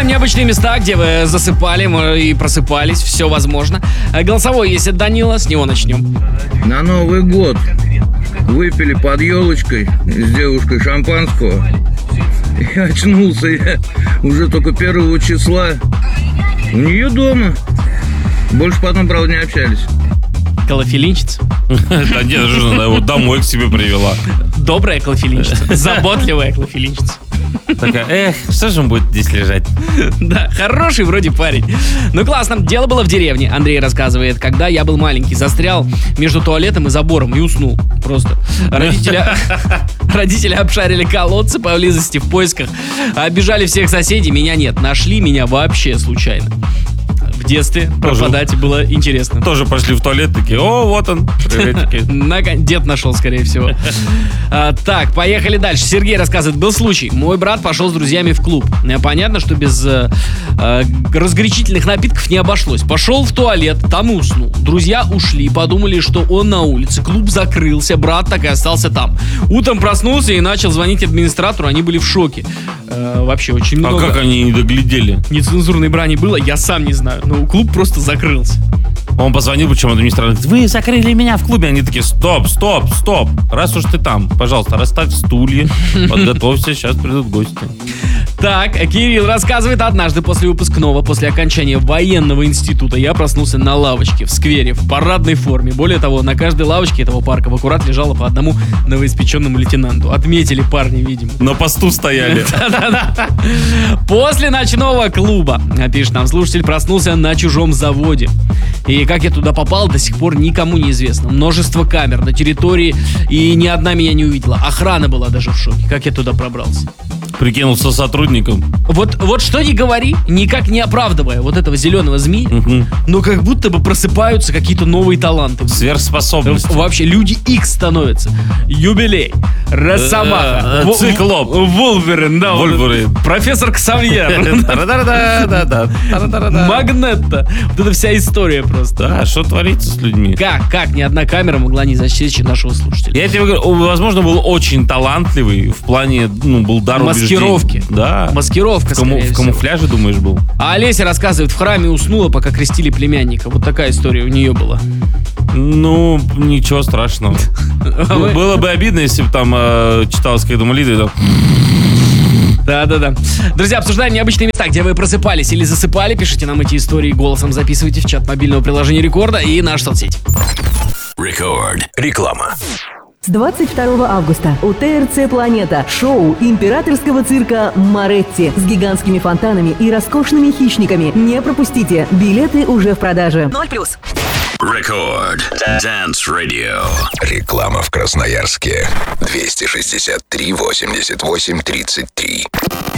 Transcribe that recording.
необычные места, где вы засыпали и просыпались, все возможно. Голосовой есть от Данила, с него начнем. На Новый год выпили под елочкой с девушкой шампанского. И очнулся я уже только 1 числа у нее дома. Больше потом, правда, не общались. Клофелинщица. Да нет, жена его домой к себе привела. Добрая клофелинщица, заботливая клофелинщица. Такая, что же он будет здесь лежать? Да, хороший вроде парень. Ну классно, дело было в деревне. Андрей рассказывает, когда я был маленький, застрял между туалетом и забором и уснул. Просто. Родители обшарили колодцы поблизости в поисках. Обижали всех соседей, меня нет. Нашли меня вообще случайно. В детстве пропадать было интересно. Тоже пошли в туалет, такие, о, вот он, приветики. Дед нашел, скорее всего. Так, поехали дальше. Сергей рассказывает, был случай. Мой брат пошел с друзьями в клуб. Понятно, что без разгорячительных напитков не обошлось. Пошел в туалет, там и уснул. Друзья ушли, подумали, что он на улице. Клуб закрылся, брат так и остался там. Утром проснулся и начал звонить администратору. Они были в шоке. Вообще очень много. А как они не доглядели? Нецензурной брани было, я сам не знаю. Но клуб просто закрылся. Он позвонил, причем администратор говорит, вы закрыли меня в клубе. Они такие, стоп. Раз уж ты там, пожалуйста, расставь стулья, подготовься, сейчас придут гости. Так, Кирилл рассказывает, однажды после выпускного, после окончания военного института, я проснулся на лавочке в сквере в парадной форме. Более того, на каждой лавочке этого парка в аккурат лежало по одному новоиспеченному лейтенанту. Отметили парни, видимо. На посту стояли. Да-да-да. После ночного клуба, пишет нам слушатель, проснулся на чужом заводе. И как я туда попал, до сих пор никому не известно. Множество камер на территории, и ни одна меня не увидела. Охрана была даже в шоке. Как я туда пробрался? Прикинулся сотрудником. Вот что ни говори, никак не оправдывая вот этого зеленого змея, но как будто бы просыпаются какие-то новые таланты. Сверхспособности. Вообще, люди X становятся. Юбилей, Росомаха, Циклоп, Вулверин, да, Вольверин, профессор Ксавьер, Магнетто. Вот это вся история просто. Да, что творится с людьми? Как ни одна камера могла не засечь нашего слушателя? Я тебе говорю, возможно, был очень талантливый в плане, был дар маскировки. Да. Маскировка, В камуфляже, думаешь, был? А Олеся рассказывает, в храме уснула, пока крестили племянника. Вот такая история у нее была. Ну, ничего страшного. Было бы обидно, если бы там читалась какая-то молитва. Да. Друзья, обсуждаем необычные места, где вы просыпались или засыпали. Пишите нам эти истории голосом, записывайте в чат мобильного приложения Рекорда и нашу соцсеть. Рекорд. Реклама. С 22 августа у ТРЦ «Планета» шоу императорского цирка «Моретти» с гигантскими фонтанами и роскошными хищниками. Не пропустите, билеты уже в продаже. 0+. Рекорд. Dance Radio. Реклама в Красноярске. 263 88 33.